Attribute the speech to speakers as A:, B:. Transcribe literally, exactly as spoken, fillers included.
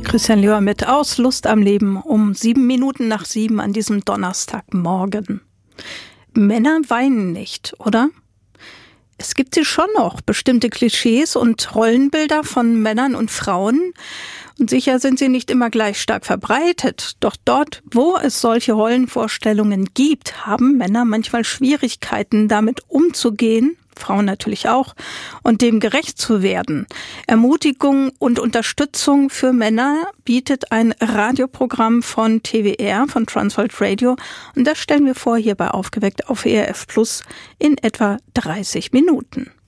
A: Christian Löhr mit Aus Lust am Leben um sieben Minuten nach sieben an diesem Donnerstagmorgen. Männer weinen nicht, oder? Es gibt sie schon noch, bestimmte Klischees und Rollenbilder von Männern und Frauen. Und sicher sind sie nicht immer gleich stark verbreitet. Doch dort, wo es solche Rollenvorstellungen gibt, haben Männer manchmal Schwierigkeiten, damit umzugehen, Frauen natürlich auch, und dem gerecht zu werden. Ermutigung und Unterstützung für Männer bietet ein Radioprogramm von T W R, von Transworld Radio. Und das stellen wir vor hier bei Aufgeweckt auf E R F Plus in etwa dreißig Minuten.